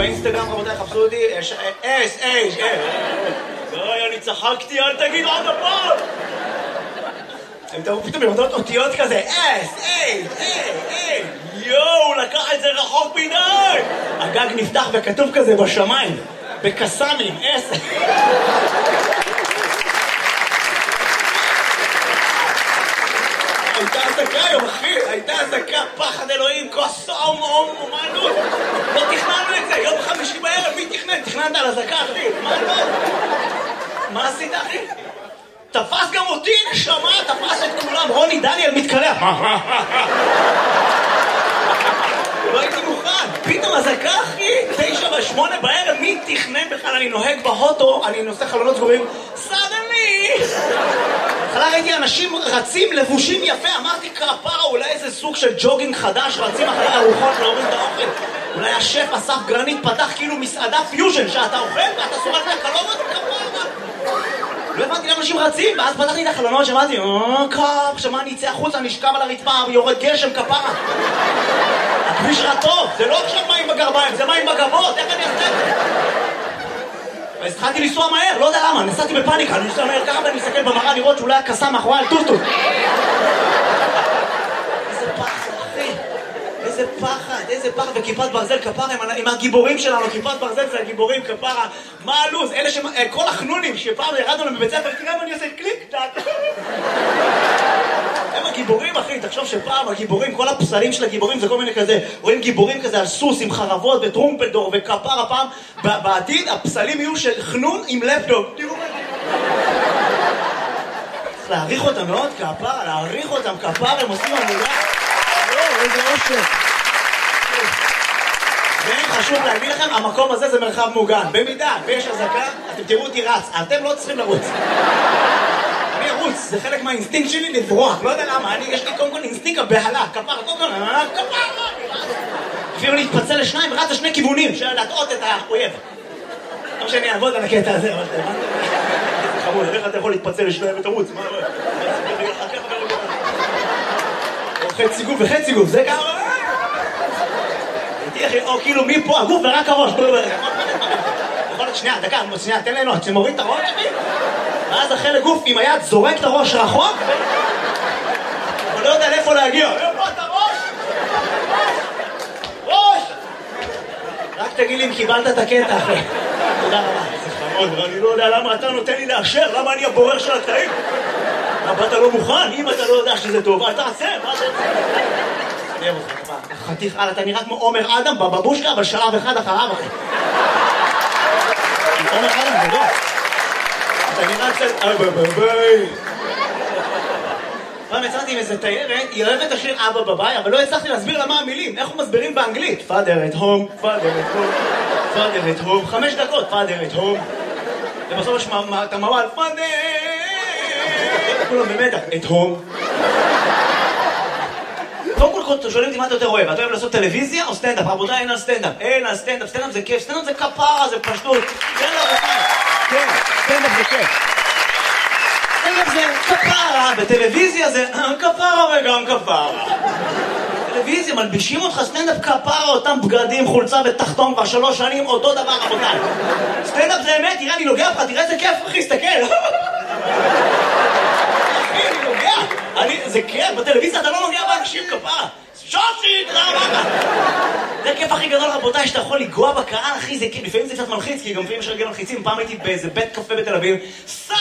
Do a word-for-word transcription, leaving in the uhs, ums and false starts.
באינסטגרם, רבותיי, חפשו אותי, אש, אש, אש, אוי, אני צחקתי, אל תגיד עוד הפעם! הם תראו פתאום במדעות אותיות כזה, אש, אש, אש, יואו, לקח את זה רחוק מדי! הגג נפתח וכתוב כזה בשמיים, בקסמים, אש. הייתה הזקה היום, אחי, הייתה הזקה, פחד אלוהים, כוס אום, אום, אומנות. לא תכננו את זה, יום חמישי בערב, מי תכנן? תכננת על הזקה, אחי, מה לא? מה עשית, אחי? תפס גם אותי, נשמה, תפס את כולם, רוני דניאל מתקלח. לא הייתי מוכן, פתאום הזקה, אחי, תשע ושמונה בערב, מי תכנן בכלל? אני נוהג בהוטו, אני נושא חלונות סגורים, סדני! התחלה ראיתי אנשים רצים לבושים יפה, אמרתי כפרה, אולי איזה סוג של ג'וגינג חדש, רצים אחרי ארוחות להוריד את האוכל. אולי השף אסף גרנית פתח כאילו מסעדה פיוז'ן, שאתה אוכל ואתה סורק מהחלומות כפרה. לא הבנתי למה אנשים רצים, ואז פתחתי את החלונות שאמרתי, אה, קאפ, שמה אני אצא החוצה, אני אשכב על הרצפה, יורד גשם כפרה. הכביש רע טוב, זה לא עכשיו מים בגרביים, זה מים בגבות, איך אני אעשה את זה? אז התחלתי לנסוע מהר, לא יודע למה, נסעתי בפאניקה, אני נסוע מהר ככה ואני מסתכל במראה לראות שאולי הקסם מאחורי על טוטוט. איזה פחד, אחי, איזה פחד, איזה פחד, וכיפת ברזל כפרה, עם הגיבורים שלנו, כיפת ברזל זה הגיבורים כפרה, מה הלו"ז? אלה שהם, כל החנונים שפעם ירדנו להם בבית ספר, תראה מה אני עושה, קליק, טק. הם הגיבורים, אחי, תחשוב שפעם הגיבורים, כל הפסלים של הגיבורים זה כל מיני כזה, רואים גיבורים כזה על סוס עם חרבות וטרומפלדור וכפרה פעם, בעתיד הפסלים יהיו של חנון עם לפטופ. תראו מה צריך להעריך אותם מאוד, כפרה, להעריך אותם, כפרה, הם עושים עבודה. לא, איזה אושר. וחשוב להגיד לכם, המקום הזה זה מרחב מוגן. במידה ויש הזקה, אתם תראו אותי רץ, אתם לא צריכים לרוץ. אני ארוץ, זה חלק מהאינסטינקט שלי לברוח, לא יודע למה, אני, יש לי קודם כל אינסטינקט הבהלה, כפרה, קודם כל, כפרה, לפעמים אני אתפצל לשניים ורץ לשני כיוונים, של להטעות את האויב. לא שאני אעבוד על הקטע הזה, אבל זה חמוד, איך אתה יכול להתפצל לשניים ותרוץ, מה לא? או חצי גוף וחצי גוף, זה ככה, או כאילו מפה הגוף ורק הראש, יכול להיות שנייה, דקה, שנייה, תן לנו, שמוריד את הראש, ואז החלק גוף עם היד זורק את הראש רחוק, אבל לא יודע לאיפה להגיע. איפה את הראש? ראש! רק תגיד לי אם קיבלת את הקטע, אחי. תודה רבה. זה חמוד, ואני לא יודע למה אתה נותן לי לאשר, למה אני הבורר של התאים? למה אתה לא מוכן? אם אתה לא יודע שזה טוב, אתה עשה, מה אתה עושה? אני אוהב אותך, כבר. חתיך על, אתה נראה כמו עומר אדם בבבושקה, אבל שלב אחד אחריו, אחי. עומר אדם, זה לא. אתה נראה קצת... אבא בביי. פעם יצאתי עם איזה תיירת, היא אוהבת את השיר אבא בביי, אבל לא הצלחתי להסביר לה מה המילים, איך הוא מסבירים באנגלית. Father at home, Father at home, Father at home, חמש דקות, Father at home. ובסוף יש את המעל, Father! כולם במדע, at home. קודם כל שואלים אותי מה אתה יותר אוהב, אתה אוהב לעשות טלוויזיה או סטנדאפ? רבותיי, אין על סטנדאפ, אין על סטנדאפ, סטנדאפ זה כיף, סטנדאפ זה כפרה, זה פשטות. יאללה, רבותיי. כן, סטנדאפ זה כיף. סטנדאפ זה כפרה, בטלוויזיה זה כפרה וגם כפרה. טלוויזיה, מלבישים אותך סטנדאפ כפרה, אותם בגדים, חולצה ותחתון כבר שלוש שנים, אותו דבר, רבותיי. סטנדאפ זה אמת, תראה, אני נוגע לך, תראה איזה כיף, אחי, סתכל. אחי, אני נוגע. זה כיף, בטלוויזיה אתה לא נוגע באנשים כפרה. שושי, תראה רבה. זה הכיף הכי גדול, רבותיי, שאתה יכול לגוע בקהל, אחי, זה כיף. לפעמים זה קצת מלחיץ, כי גם לפעמים יש רגל מלחיצים. פעם הייתי באיזה בית קפה בתל אביב,